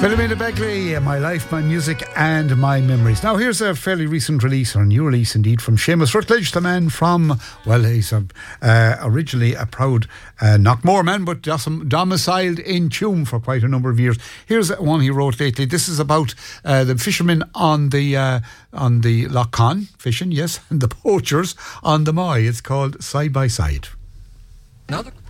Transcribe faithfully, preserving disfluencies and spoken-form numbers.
Philomena Begley, My Life, My Music and My Memories. Now here's a fairly recent release, or a new release indeed, from Seamus Rutledge, the man from, well, he's a, uh, originally a proud uh, Knockmore man, but dom- domiciled in Tuam for quite a number of years. Here's one he wrote lately. This is about uh, the fishermen on the uh, on the Lough Conn fishing, yes, and the poachers on the Moy. It's called Side by Side. Now the